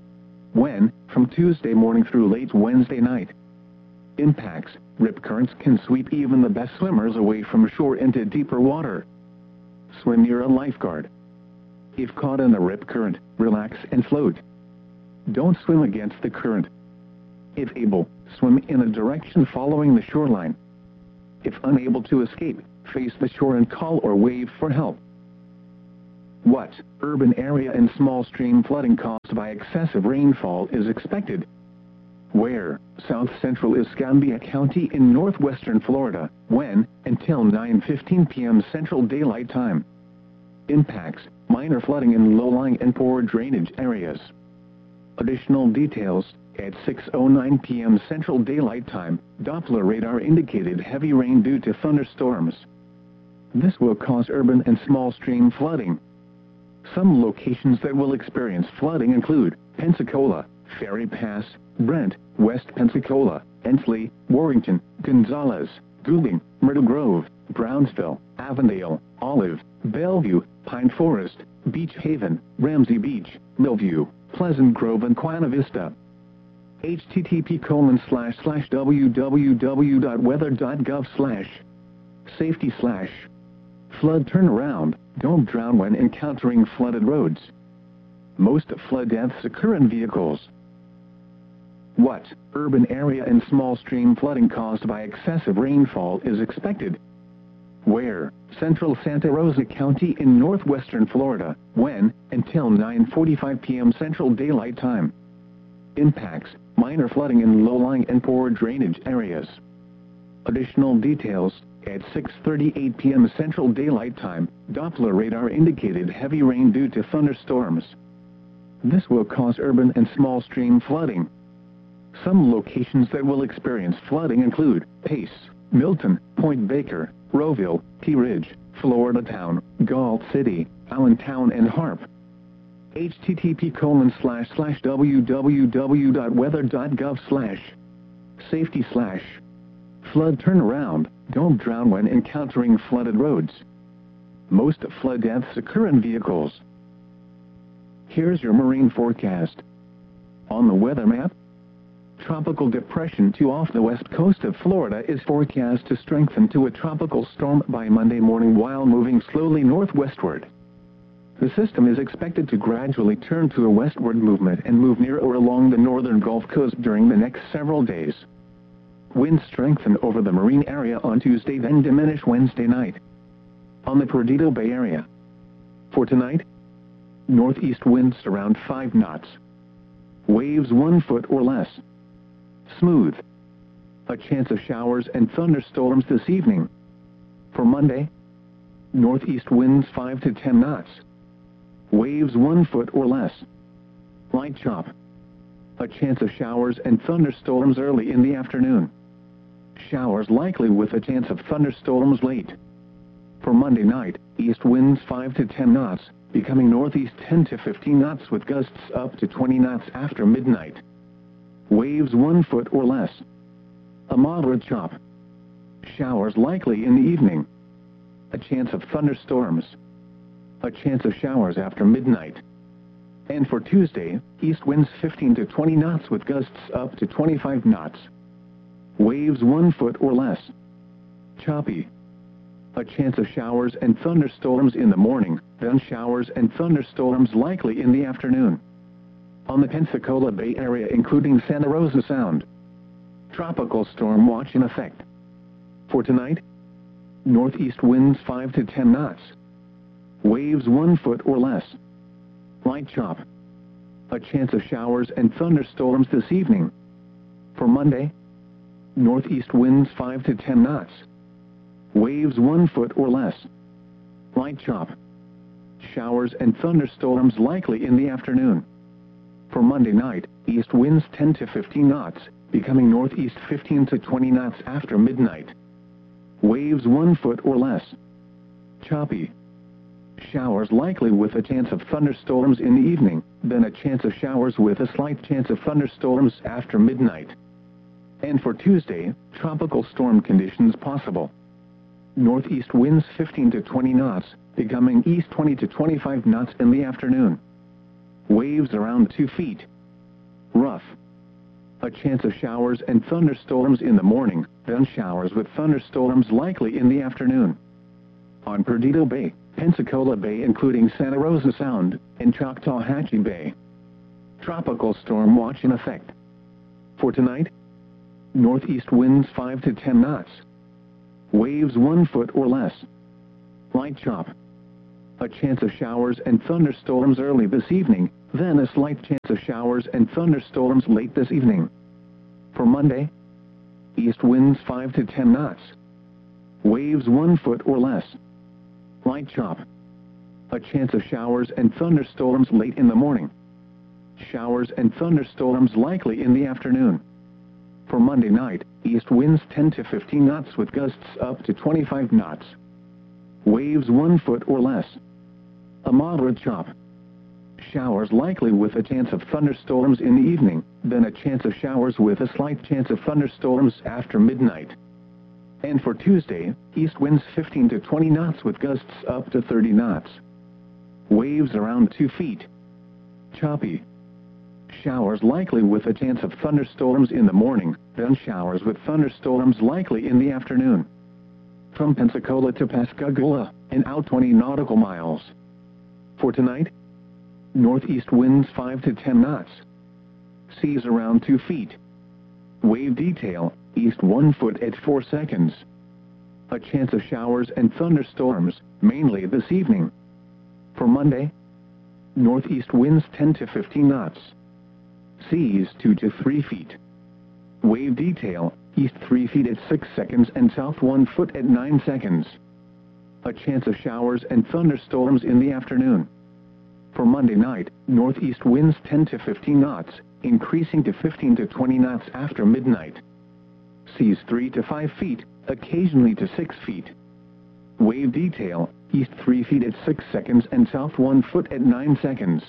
When? From Tuesday morning through late Wednesday night. Impacts: rip currents can sweep even the best swimmers away from shore into deeper water. Swim near a lifeguard. If caught in a rip current, relax and float. Don't swim against the current. If able, swim in a direction following the shoreline. If unable to escape, face the shore and call or wave for help. What urban area and small stream flooding caused by excessive rainfall is expected? Where south central Escambia County in northwestern Florida, when, until 9:15 p.m. Central Daylight Time. Impacts, minor flooding in low-lying and poor drainage areas. Additional details, at 6:09 p.m. Central Daylight Time, Doppler radar indicated heavy rain due to thunderstorms. This will cause urban and small stream flooding. Some locations that will experience flooding include Pensacola, Ferry Pass, Brent, West Pensacola, Ensley, Warrington, Gonzales, Goulding, Myrtle Grove, Brownsville, Avondale, Olive, Bellevue, Pine Forest, Beach Haven, Ramsey Beach, Millview, Pleasant Grove and Quina Vista. http://www.weather.gov/safety/ Flood turnaround, don't drown when encountering flooded roads. Most flood deaths occur in vehicles. What urban area and small stream flooding caused by excessive rainfall is expected? Where central Santa Rosa County in northwestern Florida, when, until 9:45 p.m. Central Daylight Time. Impacts, minor flooding in low-lying and poor drainage areas. Additional details, at 6:38 p.m. Central Daylight Time, Doppler radar indicated heavy rain due to thunderstorms. This will cause urban and small stream flooding. Some locations that will experience flooding include Pace, Milton, Point Baker, Rowville, Key Ridge, Florida Town, Galt City, Allentown and Harp. http://www.weather.gov/safety/ Flood turnaround, don't drown when encountering flooded roads. Most flood deaths occur in vehicles. Here's your marine forecast. On the weather map, Tropical Depression 2 off the west coast of Florida is forecast to strengthen to a tropical storm by Monday morning while moving slowly northwestward. The system is expected to gradually turn to a westward movement and move near or along the northern Gulf Coast during the next several days. Winds strengthen over the marine area on Tuesday, then diminish Wednesday night. On the Perdido Bay area. For tonight, northeast winds around 5 knots. Waves 1 foot or less. Smooth. A chance of showers and thunderstorms this evening. For Monday, northeast winds 5 to 10 knots. Waves 1 foot or less. Light chop. A chance of showers and thunderstorms early in the afternoon. Showers likely with a chance of thunderstorms late. For Monday night, east winds 5 to 10 knots, becoming northeast 10 to 15 knots with gusts up to 20 knots after midnight. Waves 1 foot or less. A moderate chop. Showers likely in the evening. A chance of thunderstorms. A chance of showers after midnight. And for Tuesday, east winds 15 to 20 knots with gusts up to 25 knots. Waves 1 foot or less. Choppy. A chance of showers and thunderstorms in the morning, then showers and thunderstorms likely in the afternoon. On the Pensacola Bay area including Santa Rosa Sound. Tropical storm watch in effect. For tonight, northeast winds 5 to 10 knots. Waves 1 foot or less. Light chop. A chance of showers and thunderstorms this evening. For Monday, northeast winds 5 to 10 knots. Waves 1 foot or less. Light chop. Showers and thunderstorms likely in the afternoon. For Monday night, east winds 10 to 15 knots, becoming northeast 15 to 20 knots after midnight. Waves 1 foot or less. Choppy. Showers likely with a chance of thunderstorms in the evening, then a chance of showers with a slight chance of thunderstorms after midnight. And for Tuesday, tropical storm conditions possible. Northeast winds 15 to 20 knots, becoming east 20 to 25 knots in the afternoon. Waves around 2 feet. Rough. A chance of showers and thunderstorms in the morning, then showers with thunderstorms likely in the afternoon. On Perdido Bay, Pensacola Bay including Santa Rosa Sound, and Choctawhatchee Bay. Tropical storm watch in effect. For tonight, northeast winds 5 to 10 knots. Waves 1 foot or less. Light chop. A chance of showers and thunderstorms early this evening, then a slight chance of showers and thunderstorms late this evening. For Monday, east winds 5 to 10 knots. Waves 1 foot or less. Light chop. A chance of showers and thunderstorms late in the morning. Showers and thunderstorms likely in the afternoon. For Monday night, east winds 10 to 15 knots with gusts up to 25 knots. Waves 1 foot or less. A moderate chop. Showers likely with a chance of thunderstorms in the evening, then a chance of showers with a slight chance of thunderstorms after midnight. And for Tuesday, east winds 15 to 20 knots with gusts up to 30 knots. Waves around 2 feet. Choppy. Showers likely with a chance of thunderstorms in the morning, then showers with thunderstorms likely in the afternoon. From Pensacola to Pascagoula, and out 20 nautical miles. For tonight, northeast winds 5 to 10 knots. Seas around 2 feet. Wave detail, east 1 foot at 4 seconds. A chance of showers and thunderstorms, mainly this evening. For Monday, northeast winds 10 to 15 knots. Seas 2 to 3 feet. Wave detail, east 3 feet at 6 seconds and south 1 foot at 9 seconds. A chance of showers and thunderstorms in the afternoon. For Monday night, northeast winds 10 to 15 knots, increasing to 15 to 20 knots after midnight. Seas 3 to 5 feet, occasionally to 6 feet. Wave detail, east 3 feet at 6 seconds and south 1 foot at 9 seconds.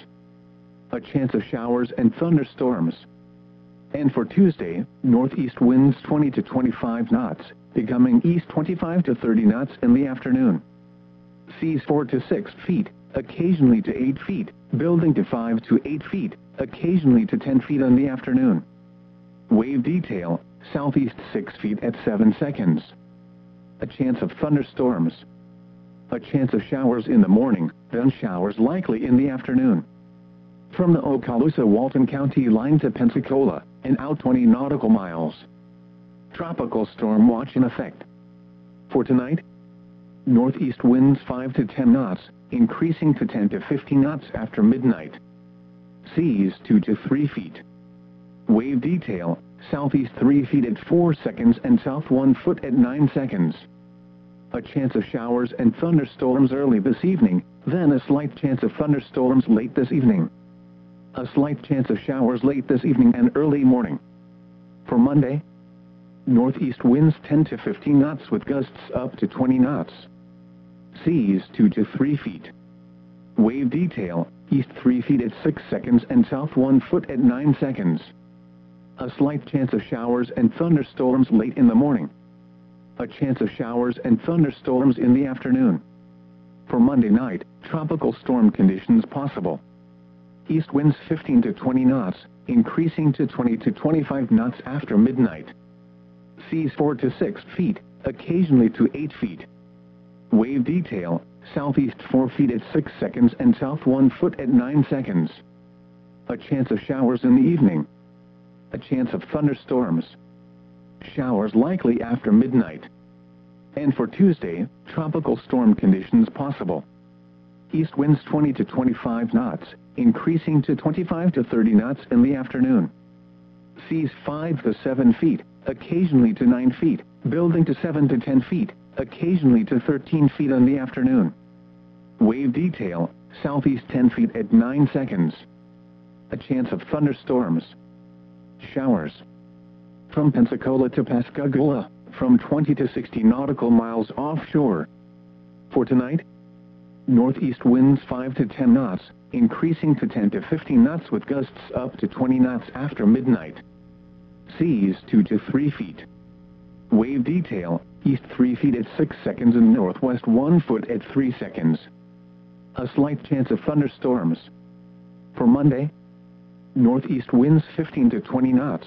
A chance of showers and thunderstorms. And for Tuesday, northeast winds 20 to 25 knots, becoming east 25 to 30 knots in the afternoon. Seas 4 to 6 feet, occasionally to 8 feet, building to 5 to 8 feet, occasionally to 10 feet in the afternoon. Wave detail, southeast 6 feet at 7 seconds. A chance of thunderstorms. A chance of showers in the morning, then showers likely in the afternoon. From the Okaloosa-Walton County line to Pensacola, and out 20 nautical miles. Tropical storm watch in effect. For tonight, northeast winds 5 to 10 knots, increasing to 10 to 15 knots after midnight. Seas 2 to 3 feet. Wave detail, southeast 3 feet at 4 seconds and south 1 foot at 9 seconds. A chance of showers and thunderstorms early this evening, then a slight chance of thunderstorms late this evening. A slight chance of showers late this evening and early morning. For Monday, northeast winds 10 to 15 knots with gusts up to 20 knots. Seas 2 to 3 feet. Wave detail, east 3 feet at 6 seconds and south 1 foot at 9 seconds. A slight chance of showers and thunderstorms late in the morning. A chance of showers and thunderstorms in the afternoon. For Monday night, tropical storm conditions possible. East winds 15 to 20 knots, increasing to 20 to 25 knots after midnight. Seas 4 to 6 feet, occasionally to 8 feet. Wave detail, southeast 4 feet at 6 seconds and south 1 foot at 9 seconds. A chance of showers in the evening. A chance of thunderstorms. Showers likely after midnight. And for Tuesday, tropical storm conditions possible. East winds 20 to 25 knots, increasing to 25 to 30 knots in the afternoon. Seas 5 to 7 feet, occasionally to 9 feet, building to 7 to 10 feet, occasionally to 13 feet in the afternoon. Wave detail, southeast 10 feet at 9 seconds. A chance of thunderstorms. Showers. From Pensacola to Pascagoula, from 20 to 60 nautical miles offshore. For tonight, northeast winds 5 to 10 knots, increasing to 10 to 15 knots with gusts up to 20 knots after midnight. Seas 2 to 3 feet. Wave detail, east 3 feet at 6 seconds and northwest 1 foot at 3 seconds. A slight chance of thunderstorms. For Monday, northeast winds 15 to 20 knots.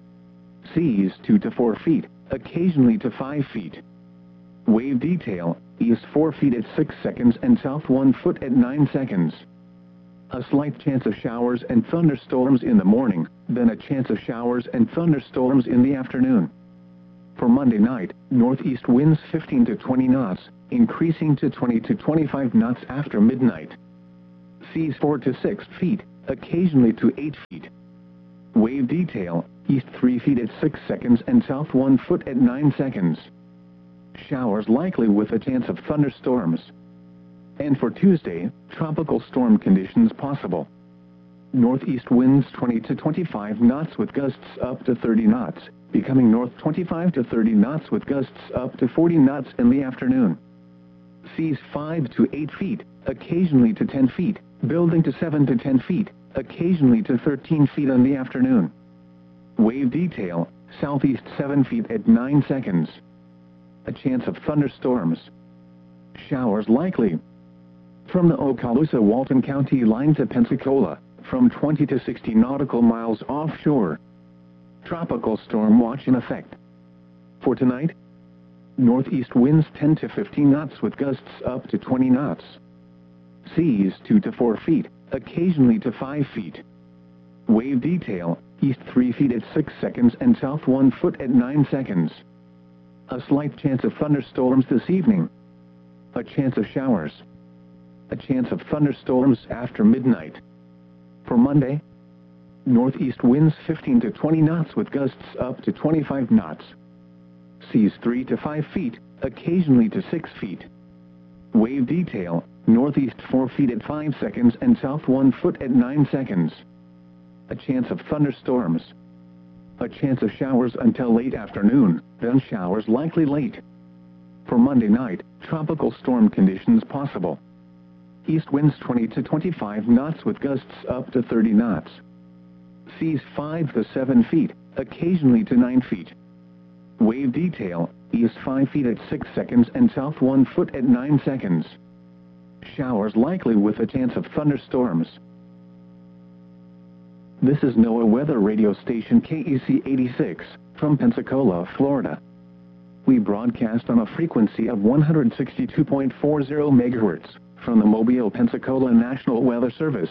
Seas 2 to 4 feet, occasionally to 5 feet. Wave detail, east 4 feet at 6 seconds and south 1 foot at 9 seconds. A slight chance of showers and thunderstorms in the morning, then a chance of showers and thunderstorms in the afternoon. For Monday night, northeast winds 15 to 20 knots, increasing to 20 to 25 knots after midnight. Seas 4 to 6 feet, occasionally to 8 feet. Wave detail, east 3 feet at 6 seconds and south 1 foot at 9 seconds. Showers likely with a chance of thunderstorms. And for Tuesday, tropical storm conditions possible. Northeast winds 20 to 25 knots with gusts up to 30 knots, becoming north 25 to 30 knots with gusts up to 40 knots in the afternoon. Seas 5 to 8 feet, occasionally to 10 feet, building to 7 to 10 feet, occasionally to 13 feet in the afternoon. Wave detail, southeast 7 feet at 9 seconds. A chance of thunderstorms. Showers likely. From the Okaloosa-Walton County line to Pensacola, from 20 to 60 nautical miles offshore. Tropical storm watch in effect. For tonight, northeast winds 10 to 15 knots with gusts up to 20 knots. Seas 2 to 4 feet, occasionally to 5 feet. Wave detail, east 3 feet at 6 seconds and south 1 foot at 9 seconds. A slight chance of thunderstorms this evening. A chance of showers. A chance of thunderstorms after midnight. For Monday, northeast winds 15 to 20 knots with gusts up to 25 knots. Seas 3 to 5 feet, occasionally to 6 feet. Wave detail, northeast 4 feet at 5 seconds and south 1 foot at 9 seconds. A chance of thunderstorms. A chance of showers until late afternoon, then showers likely late. For Monday night, tropical storm conditions possible. East winds 20 to 25 knots with gusts up to 30 knots. Seas 5 to 7 feet, occasionally to 9 feet. Wave detail, east 5 feet at 6 seconds and south 1 foot at 9 seconds. Showers likely with a chance of thunderstorms. This is NOAA weather radio station KEC 86, from Pensacola, Florida. We broadcast on a frequency of 162.40 MHz, from the Mobile, Pensacola National Weather Service.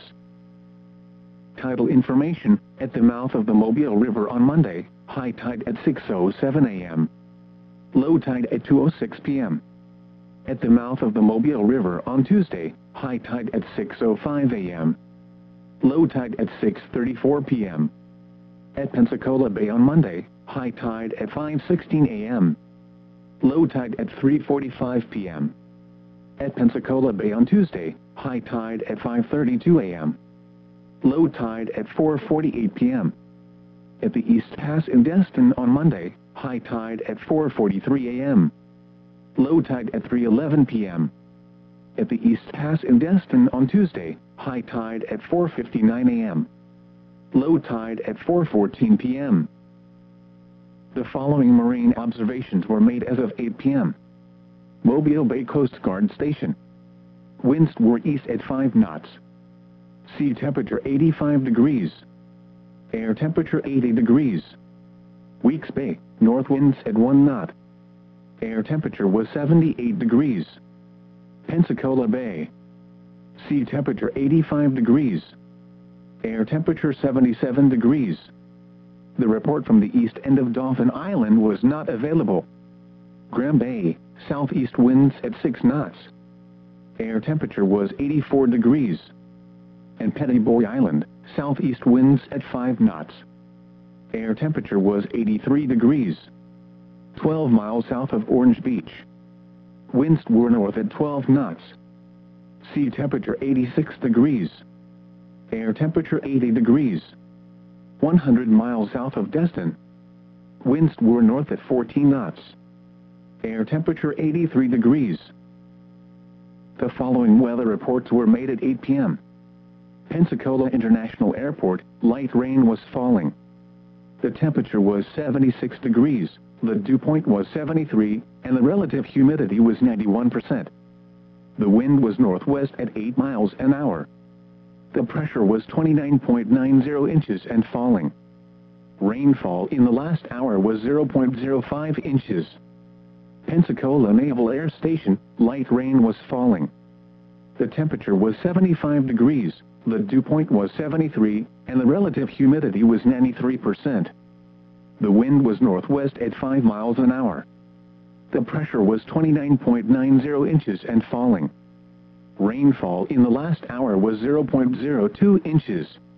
Tidal information, at the mouth of the Mobile River on Monday, high tide at 6:07 a.m. Low tide at 2:06 p.m. At the mouth of the Mobile River on Tuesday, high tide at 6:05 a.m. Low tide at 6:34 p.m. At Pensacola Bay on Monday, high tide at 5:16 a.m. Low tide at 3:45 p.m. At Pensacola Bay on Tuesday, high tide at 5:32 a.m. Low tide at 4:48 p.m. At the East Pass in Destin on Monday, high tide at 4:43 a.m. Low tide at 3:11 p.m. At the East Pass in Destin on Tuesday, high tide at 4:59 a.m. Low tide at 4:14 p.m. The following marine observations were made as of 8 p.m. Mobile Bay Coast Guard Station. Winds were east at 5 knots. Sea temperature 85 degrees. Air temperature 80 degrees. Weeks Bay, north winds at 1 knot. Air temperature was 78 degrees. Pensacola Bay. Sea temperature 85 degrees. Air temperature 77 degrees. The report from the east end of Dauphin Island was not available. Graham Bay, southeast winds at 6 knots. Air temperature was 84 degrees. And Petty Boy Island, southeast winds at 5 knots. Air temperature was 83 degrees. 12 miles south of Orange Beach. Winds were north at 12 knots. Sea temperature 86 degrees. Air temperature 80 degrees. 100 miles south of Destin. Winds were north at 14 knots. Air temperature 83 degrees. The following weather reports were made at 8 p.m. Pensacola International Airport, light rain was falling. The temperature was 76 degrees, the dew point was 73, and the relative humidity was 91%. The wind was northwest at 8 miles an hour. The pressure was 29.90 inches and falling. Rainfall in the last hour was 0.05 inches. Pensacola Naval Air Station, light rain was falling. The temperature was 75 degrees, the dew point was 73, and the relative humidity was 93%. The wind was northwest at 5 miles an hour. The pressure was 29.90 inches and falling. Rainfall in the last hour was 0.02 inches.